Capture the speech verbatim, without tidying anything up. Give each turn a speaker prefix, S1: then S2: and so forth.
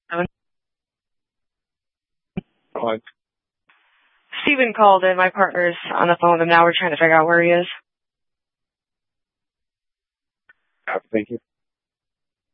S1: Seven.
S2: Fine.
S1: Steven called and my partner's on the phone and now we're trying to figure out where he is.
S2: Thank you.